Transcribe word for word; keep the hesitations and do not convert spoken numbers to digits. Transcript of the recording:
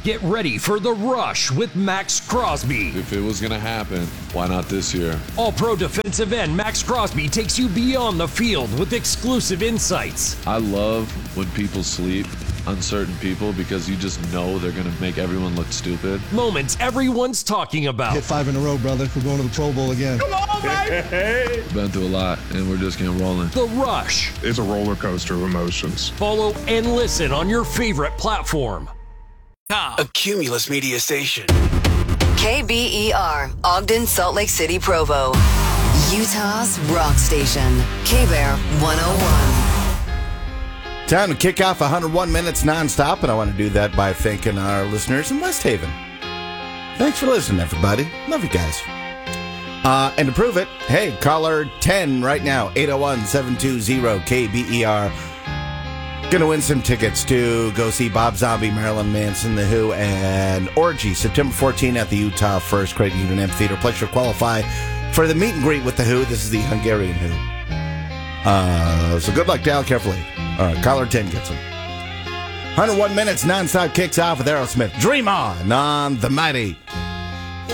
Get ready for The Rush with Max Crosby. If it was going to happen, why not this year? All-Pro defensive end Max Crosby takes you beyond the field with exclusive insights. I love when people sleep, uncertain people, because you just know they're going to make everyone look stupid. Moments everyone's talking about. Hit five in a row, brother. We're going to the Pro Bowl again. Come on, baby! Been through a lot, and we're just getting rolling. The Rush. It's a roller coaster of emotions. Follow and listen on your favorite platform. A Cumulus Media Station. K B E R, Ogden, Salt Lake City, Provo. Utah's rock station. K-Bear one oh one. Time to kick off one hundred one minutes nonstop, and I want to do that by thanking our listeners in West Haven. Thanks for listening, everybody. Love you guys. Uh, and to prove it, hey, caller ten right now, eight oh one, seven two zero, K B E R. Gonna win some tickets to go see Bob Zombie, Marilyn Manson, The Who, and Orgy, September fourteenth at the Utah First Creighton Union Amphitheater. Pleasure to qualify for the meet and greet with The Who. This is the Hungarian Who. Uh, so good luck, dial carefully. All right, caller ten gets them. one hundred one minutes nonstop kicks off with Aerosmith. Dream On on the mighty